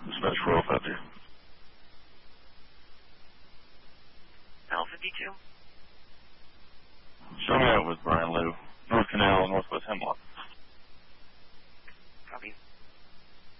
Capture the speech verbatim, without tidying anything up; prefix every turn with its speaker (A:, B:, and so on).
A: Dispatch four oh five two.
B: L fifty-two.
A: Show me out with Brian Lou. North Canal, Northwest Hemlock.